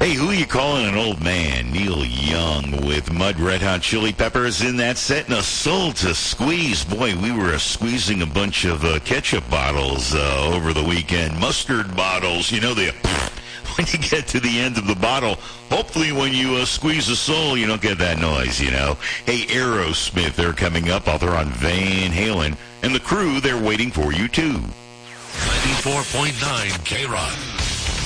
Hey, who you calling an old man? Neil Young with Mud Red Hot Chili Peppers in that set, and a soul to squeeze. Boy, we were squeezing a bunch of ketchup bottles over the weekend. Mustard bottles, you know, when you get to the end of the bottle, hopefully when you squeeze a soul, you don't get that noise, you know. Hey, Aerosmith, they're coming up. They're on Van Halen. And the crew, they're waiting for you, too. 94.9 K-Rock.